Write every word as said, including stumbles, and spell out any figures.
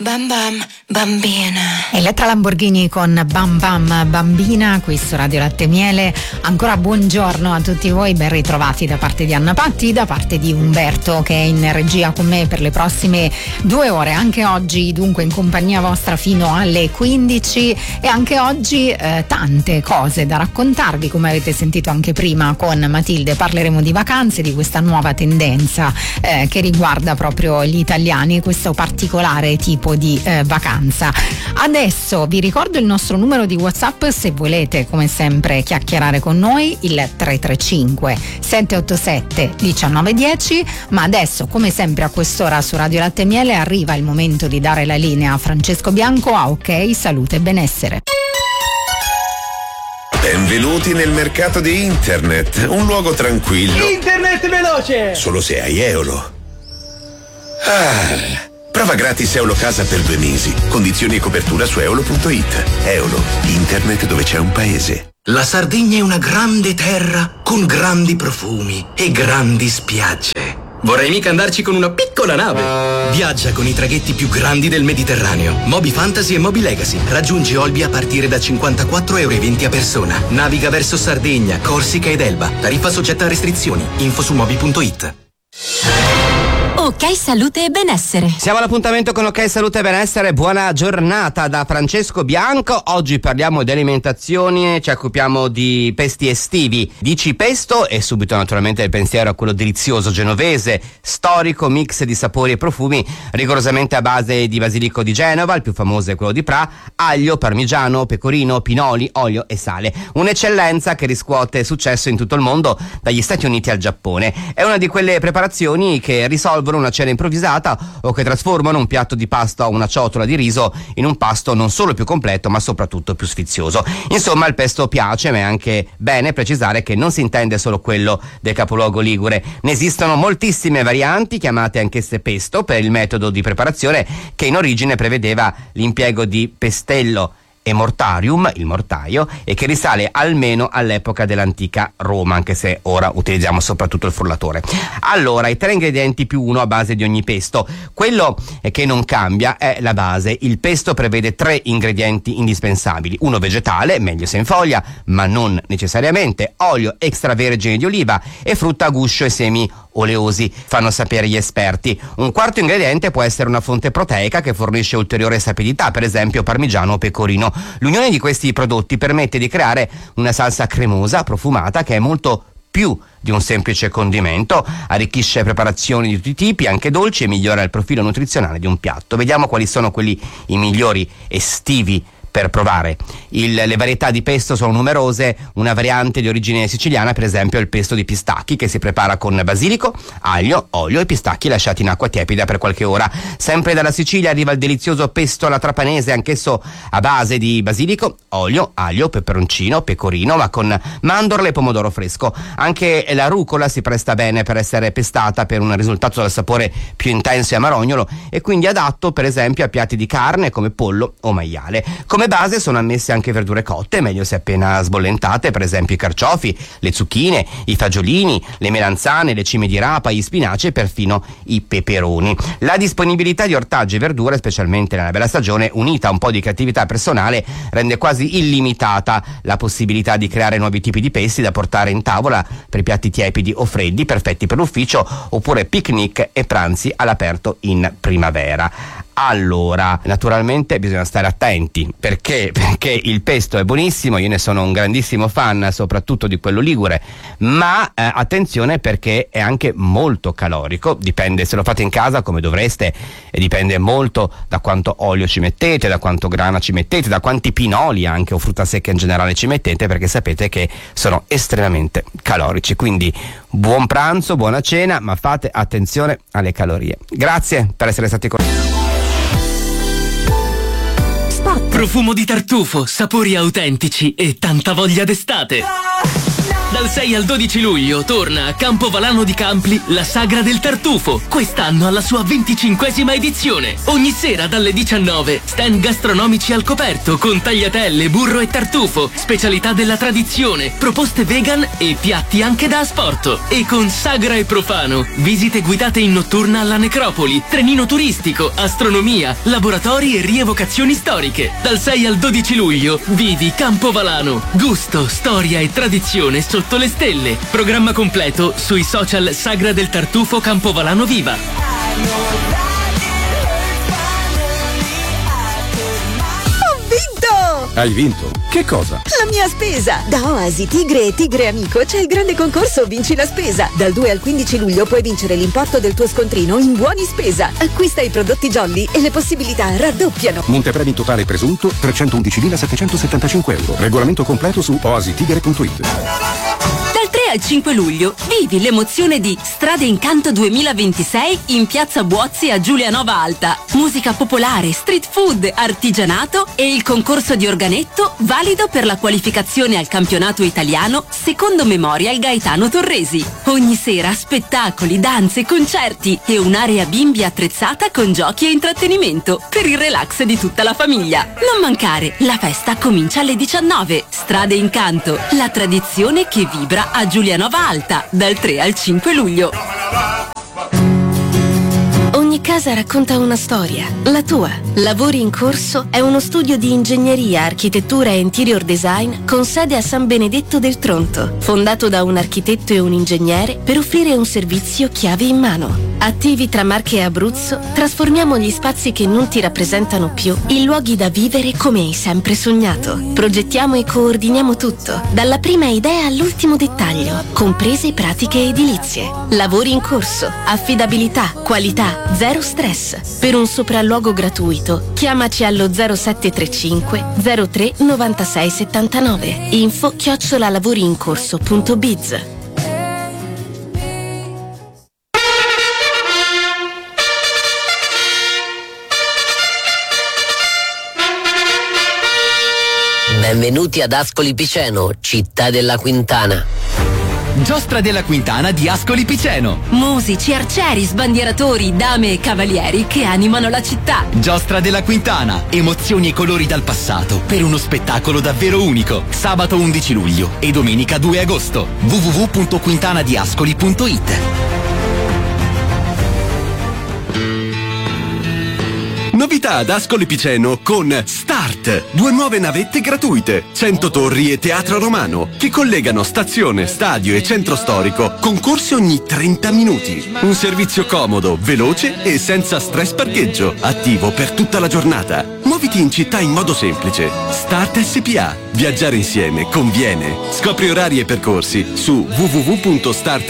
Bam Bam Bambina. Elettra Lamborghini con Bam Bam Bambina qui su Radio Latte Miele. Ancora buongiorno a tutti voi, ben ritrovati da parte di Anna Patti, da parte di Umberto che è in regia con me per le prossime due ore. Anche oggi dunque in compagnia vostra fino alle quindici, e anche oggi eh, tante cose da raccontarvi, come avete sentito anche prima con Matilde. Parleremo di vacanze, di questa nuova tendenza eh, che riguarda proprio gli italiani, questo particolare tipo di eh, vacanza. Adesso vi ricordo il nostro numero di WhatsApp se volete come sempre chiacchierare con noi, il tre tre cinque sette otto sette uno nove uno zero, ma adesso come sempre a quest'ora su Radio Latte Miele arriva il momento di dare la linea a Francesco Bianco a Ok Salute e Benessere. Benvenuti nel mercato di internet, un luogo tranquillo. Internet veloce! Solo se hai Eolo. Ah, prova gratis Eolo Casa per due mesi. Condizioni e copertura su eolo punto it. Eolo, internet dove c'è un paese. La Sardegna è una grande terra con grandi profumi e grandi spiagge. Vorrei mica andarci con una piccola nave. Viaggia con i traghetti più grandi del Mediterraneo. Moby Fantasy e Moby Legacy. Raggiungi Olbia a partire da cinquantaquattro euro e venti a persona. Naviga verso Sardegna, Corsica ed Elba. Tariffa soggetta a restrizioni. Info su moby punto it. Ok Salute e Benessere. Siamo all'appuntamento con Ok Salute e Benessere. Buona giornata da Francesco Bianco. Oggi parliamo di alimentazione, ci occupiamo di pesti estivi. Dici pesto e subito naturalmente il pensiero a quello delizioso genovese, storico mix di sapori e profumi rigorosamente a base di basilico di Genova, il più famoso è quello di Pra, aglio, parmigiano, pecorino, pinoli, olio e sale. Un'eccellenza che riscuote successo in tutto il mondo, dagli Stati Uniti al Giappone. È una di quelle preparazioni che risolvono una cena improvvisata o che trasformano un piatto di pasta o una ciotola di riso in un pasto non solo più completo ma soprattutto più sfizioso. Insomma, il pesto piace, ma è anche bene precisare che non si intende solo quello del capoluogo ligure. Ne esistono moltissime varianti, chiamate anch'esse pesto per il metodo di preparazione che in origine prevedeva l'impiego di pestello e mortarium, il mortaio, e che risale almeno all'epoca dell'antica Roma, anche se ora utilizziamo soprattutto il frullatore. Allora, i tre ingredienti più uno a base di ogni pesto. Quello che non cambia è la base. Il pesto prevede tre ingredienti indispensabili: uno vegetale, meglio se in foglia, ma non necessariamente, olio extravergine di oliva e frutta a guscio e semi oleosi, fanno sapere gli esperti. Un quarto ingrediente può essere una fonte proteica che fornisce ulteriore sapidità, per esempio parmigiano o pecorino. L'unione di questi prodotti permette di creare una salsa cremosa, profumata, che è molto più di un semplice condimento, arricchisce preparazioni di tutti i tipi, anche dolci, e migliora il profilo nutrizionale di un piatto. Vediamo quali sono quelli i migliori estivi per provare. Il, le varietà di pesto sono numerose. Una variante di origine siciliana, per esempio, è il pesto di pistacchi, che si prepara con basilico, aglio, olio e pistacchi lasciati in acqua tiepida per qualche ora. Sempre dalla Sicilia arriva il delizioso pesto alla trapanese, anch'esso a base di basilico, olio, aglio, peperoncino, pecorino, ma con mandorle e pomodoro fresco. Anche la rucola si presta bene per essere pestata per un risultato dal sapore più intenso e amarognolo, e quindi adatto per esempio a piatti di carne come pollo o maiale. Come Come base sono ammesse anche verdure cotte, meglio se appena sbollentate, per esempio i carciofi, le zucchine, i fagiolini, le melanzane, le cime di rapa, gli spinaci e perfino i peperoni. La disponibilità di ortaggi e verdure, specialmente nella bella stagione, unita a un po' di creatività personale, rende quasi illimitata la possibilità di creare nuovi tipi di pesti da portare in tavola per piatti tiepidi o freddi, perfetti per l'ufficio, oppure picnic e pranzi all'aperto in primavera. Allora, naturalmente bisogna stare attenti, perché perché il pesto è buonissimo, io ne sono un grandissimo fan, soprattutto di quello ligure, ma eh, attenzione, perché è anche molto calorico. Dipende se lo fate in casa come dovreste, e dipende molto da quanto olio ci mettete, da quanto grana ci mettete, da quanti pinoli anche o frutta secca in generale ci mettete, perché sapete che sono estremamente calorici. Quindi buon pranzo, buona cena, ma fate attenzione alle calorie. Grazie per essere stati con noi. Profumo di tartufo, sapori autentici e tanta voglia d'estate. Dal sei al dodici luglio torna a Campovalano di Campli la Sagra del Tartufo, quest'anno alla sua venticinquesima edizione. Ogni sera dalle diciannove, stand gastronomici al coperto con tagliatelle, burro e tartufo, specialità della tradizione, proposte vegan e piatti anche da asporto. E con Sagra e Profano, visite guidate in notturna alla necropoli, trenino turistico, astronomia, laboratori e rievocazioni storiche. Dal sei al dodici luglio vivi Campovalano, gusto, storia e tradizione sotto le stelle. Programma completo sui social Sagra del Tartufo Campovalano Viva. Ho vinto! Hai vinto? Che cosa? La mia spesa! Da Oasi Tigre e Tigre Amico c'è il grande concorso Vinci la Spesa. Dal due al quindici luglio puoi vincere l'importo del tuo scontrino in buoni spesa. Acquista i prodotti Jolly e le possibilità raddoppiano. Montepremi totale presunto trecentoundicimilasettecentosettantacinque euro. Regolamento completo su oasitigre punto it. Dal tre al cinque luglio vivi l'emozione di Strade Incanto duemilaventisei in Piazza Buozzi a Giulianova Alta. Musica popolare, street food, artigianato e il concorso di organetto valido per la qualificazione al campionato italiano secondo Memorial Gaetano Torresi. Ogni sera spettacoli, danze, concerti e un'area bimbi attrezzata con giochi e intrattenimento per il relax di tutta la famiglia. Non mancare, la festa comincia alle diciannove. Strade Incanto, la tradizione che vibra a Giulianova Alta, dal tre al cinque luglio. Ogni casa racconta una storia, la tua. Lavori in Corso è uno studio di ingegneria, architettura e interior design con sede a San Benedetto del Tronto, fondato da un architetto e un ingegnere per offrire un servizio chiave in mano. Attivi tra Marche e Abruzzo, trasformiamo gli spazi che non ti rappresentano più in luoghi da vivere come hai sempre sognato. Progettiamo e coordiniamo tutto, dalla prima idea all'ultimo dettaglio, comprese pratiche edilizie. Lavori in Corso, affidabilità, qualità, zero stress. Per un sopralluogo gratuito, chiamaci allo zero sette tre cinque zero tre novantasei settantanove. Info chiocciola lavoriincorso punto biz. Benvenuti ad Ascoli Piceno, città della Quintana. Giostra della Quintana di Ascoli Piceno. Musici, arcieri, sbandieratori, dame e cavalieri che animano la città. Giostra della Quintana, emozioni e colori dal passato per uno spettacolo davvero unico. Sabato undici luglio e domenica due agosto. w w w punto quintanadiascoli punto it. Novità ad Ascoli Piceno con Start, due nuove navette gratuite, cento torri e teatro romano, che collegano stazione, stadio e centro storico con corse ogni trenta minuti. Un servizio comodo, veloce e senza stress parcheggio, attivo per tutta la giornata. Muoviti in città in modo semplice. Start S P A. Viaggiare insieme conviene. Scopri orari e percorsi su w w w punto start